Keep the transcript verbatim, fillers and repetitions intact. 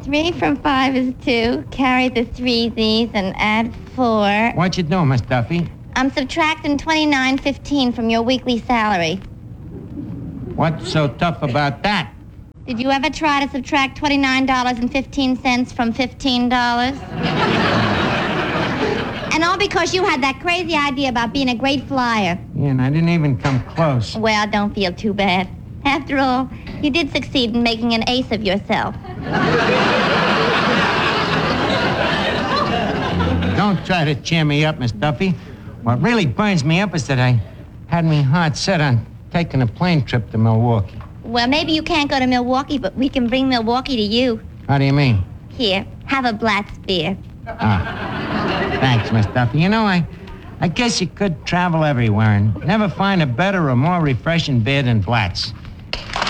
Three from five is two. Carry the three Z's and add four. What you doing, Miss Duffy? I'm subtracting twenty-nine fifteen from your weekly salary. What's so tough about that? Did you ever try to subtract twenty-nine dollars and fifteen cents from fifteen dollars? And all because you had that crazy idea about being a great flyer. Yeah, and I didn't even come close. Well, don't feel too bad. After all, you did succeed in making an ace of yourself. Don't try to cheer me up, Miss Duffy. What really burns me up is that I had me heart set on taking a plane trip to Milwaukee. Well, maybe you can't go to Milwaukee, but we can bring Milwaukee to you. How do you mean? Here, have a Blatz beer. Ah. Thanks, Miss Duffy. You know, I I guess you could travel everywhere and never find a better or more refreshing beer than Blatz.